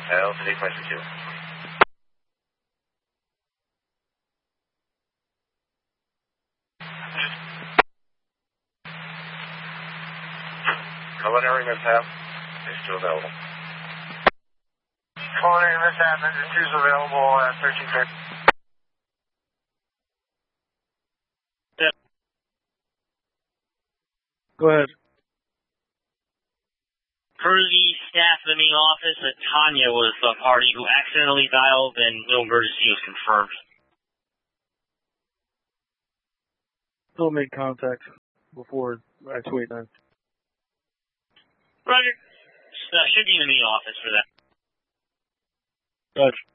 LCD question 2. Culinary mishap is still available. Culinary mishap engine 2 is available at 1330. Go ahead. Per the staff in the office, that Tanya was the party who accidentally dialed and no emergency was confirmed. Don't make contact before I-289. Roger. Should be in the office for that. Roger.